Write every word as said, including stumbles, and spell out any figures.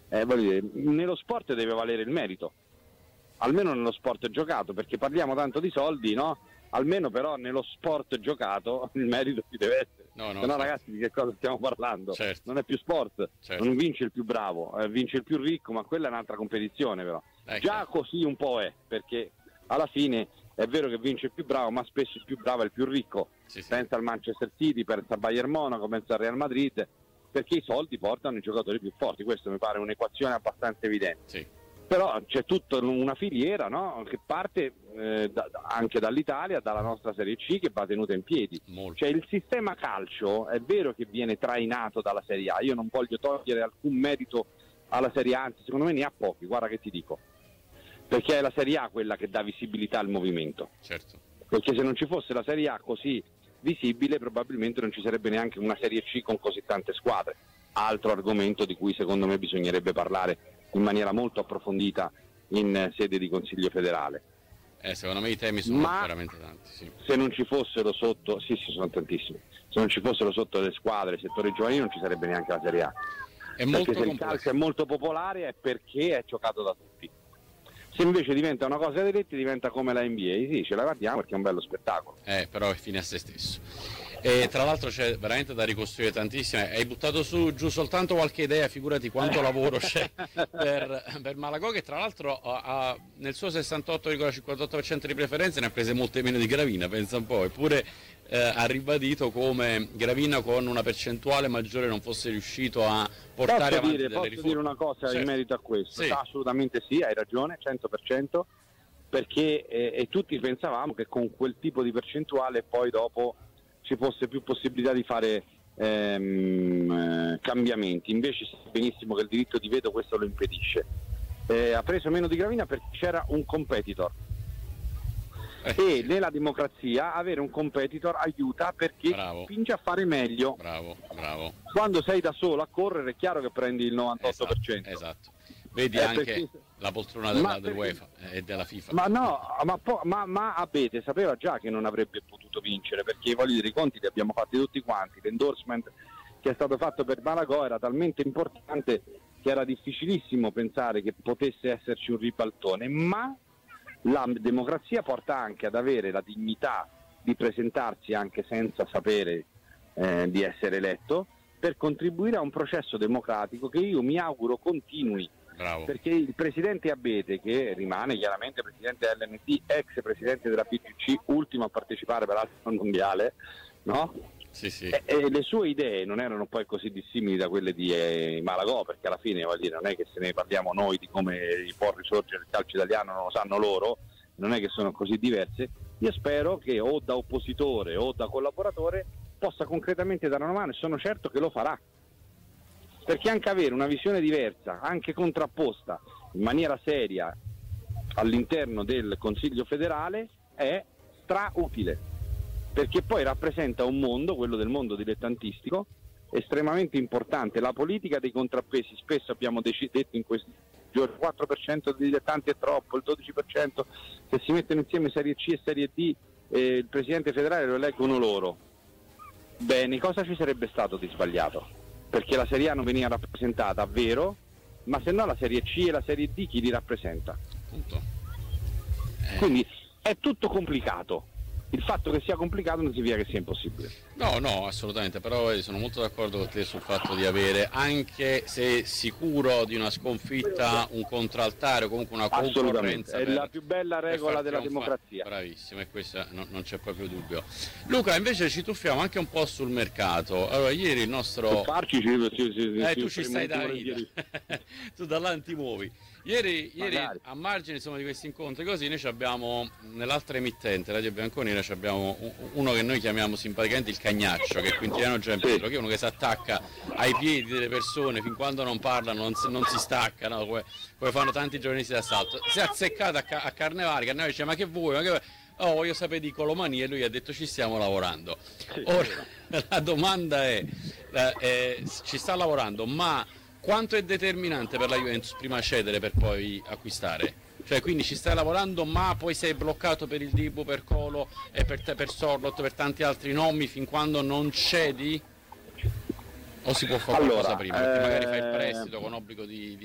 eh, voglio dire, nello sport deve valere il merito, almeno nello sport giocato, perché parliamo tanto di soldi, no? Almeno però nello sport giocato il merito ci deve essere. No, no, se no, certo. ragazzi, di che cosa stiamo parlando? Certo. Non è più sport, Certo. non vince il più bravo, eh, vince il più ricco, ma quella è un'altra competizione però. Eh, Già chiaro. così un po' è, perché alla fine è vero che vince il più bravo, ma spesso il più bravo è il più ricco. Sì, sì. Pensa al Manchester City, pensa al Bayern Monaco, pensa al Real Madrid, perché i soldi portano i giocatori più forti. Questo mi pare un'equazione abbastanza evidente. Sì. Però c'è tutta una filiera, no? Che parte eh, da, anche dall'Italia, dalla nostra Serie C, che va tenuta in piedi. Molto. Cioè il sistema calcio è vero che viene trainato dalla Serie A, io non voglio togliere alcun merito alla Serie A, anzi secondo me ne ha pochi, guarda che ti dico, perché è la Serie A quella che dà visibilità al movimento. Certo. Perché se non ci fosse la Serie A così visibile probabilmente non ci sarebbe neanche una Serie C con così tante squadre, altro argomento di cui secondo me bisognerebbe parlare in maniera molto approfondita in sede di Consiglio federale. Eh, secondo me i temi sono Ma veramente tanti, sì. Se non ci fossero sotto, sì sì sono tantissimi, se non ci fossero sotto le squadre, i settori giovanili, non ci sarebbe neanche la Serie A. È molto perché se il complesso. calcio è molto popolare è perché è giocato da tutti. Se invece diventa una cosa dei detti, diventa come la N B A, sì, ce la guardiamo perché è un bello spettacolo. Eh, però è fine a se stesso. E tra l'altro c'è veramente da ricostruire tantissimo. Hai buttato su giù soltanto qualche idea, figurati quanto lavoro c'è per, per Malagò, che tra l'altro ha, ha, nel suo sessantotto virgola cinquantotto per cento di preferenze ne ha prese molte meno di Gravina, pensa un po', eppure eh, ha ribadito come Gravina con una percentuale maggiore non fosse riuscito a portare posso avanti dire, delle posso riforme. dire una cosa Certo. in merito a questo? Sì. Assolutamente sì, hai ragione, cento per cento, perché eh, e tutti pensavamo che con quel tipo di percentuale poi dopo ci fosse più possibilità di fare ehm, eh, cambiamenti, invece sa benissimo che il diritto di veto questo lo impedisce. Eh, ha preso meno di Gravina perché c'era un competitor. Eh, E sì. nella democrazia avere un competitor aiuta perché Bravo. spinge a fare meglio. Bravo, bravo. Quando sei da solo a correre è chiaro che prendi il novantotto per cento. Esatto, esatto. Vedi Eh, anche perché- la poltrona della, Ma dell'UEFA e della FIFA. Ma no, ma, po- ma, ma Abete sapeva già che non avrebbe potuto vincere, perché voglio dire, i conti li abbiamo fatti tutti quanti, l'endorsement che è stato fatto per Malagò era talmente importante che era difficilissimo pensare che potesse esserci un ribaltone, ma la democrazia porta anche ad avere la dignità di presentarsi anche senza sapere eh, di essere eletto, per contribuire a un processo democratico che io mi auguro continui. Bravo. Perché il presidente Abete, che rimane chiaramente presidente dell'N T, ex presidente della B C C, ultimo a partecipare peraltro al mondiale, no? Sì, sì. E, e le sue idee non erano poi così dissimili da quelle di eh, Malagò, perché alla fine voglio dire, non è che se ne parliamo noi di come può risorgere il calcio italiano, non lo sanno loro, non è che sono così diverse. Io spero che o da oppositore o da collaboratore possa concretamente dare una mano, e sono certo che lo farà. Perché anche avere una visione diversa, anche contrapposta, in maniera seria all'interno del Consiglio federale è strautile, perché poi rappresenta un mondo, quello del mondo dilettantistico, estremamente importante. La politica dei contrappesi, spesso abbiamo dec- detto in questi giorni, il quattro per cento dei dilettanti è troppo, il dodici per cento se si mettono insieme Serie C e Serie D, eh, il Presidente federale lo eleggono loro. Bene, cosa ci sarebbe stato di sbagliato? Perché la Serie A non veniva rappresentata, vero, ma se no la Serie C e la Serie D chi li rappresenta? Appunto. Eh, Quindi è tutto complicato. Il fatto che sia complicato non significa che sia impossibile. No, no, assolutamente, però vedi, sono molto d'accordo con te sul fatto di avere, anche se sicuro di una sconfitta, un contraltare o comunque una Assolutamente, concorrenza. è per- la più bella per regola far della trionfare. democrazia. Bravissimo, e questo non, non c'è proprio dubbio. Luca, invece ci tuffiamo anche un po' sul mercato. Allora, ieri il nostro... Farci, sì, sì, sì, Eh, sì, tu ci sì, stai da molto vita, volentieri. tu da là non ti muovi. Ieri, ieri Magari. a margine insomma, di questi incontri così noi ci abbiamo nell'altra emittente Radio Bianconera ci abbiamo un- uno che noi chiamiamo simpaticamente il cagnaccio, che è Quintiliano Gianpietro, che è uno che si attacca ai piedi delle persone fin quando non parlano, non si, non si stacca, no? come, come fanno tanti giornalisti d'assalto. Si è azzeccato a, Ca- a Carnevale, Carnevale dice ma che vuoi? Ma che... Oh, voglio sapere di Colomania, e lui ha detto ci stiamo lavorando. Ora la domanda è, eh, eh, ci sta lavorando, ma quanto è determinante per la Juventus prima cedere per poi acquistare? Cioè, quindi ci stai lavorando, ma poi sei bloccato per il Dibu, per Colo e per, te, per Sorlot, per tanti altri nomi fin quando non cedi? O si può fare Allora, qualcosa prima? Perché magari fai il eh, prestito con obbligo di, di